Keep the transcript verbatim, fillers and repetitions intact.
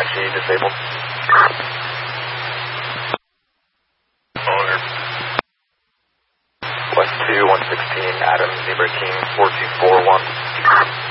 Banshee disabled. Owner. West two, one sixteen, Adam, Zebra King, four two four one.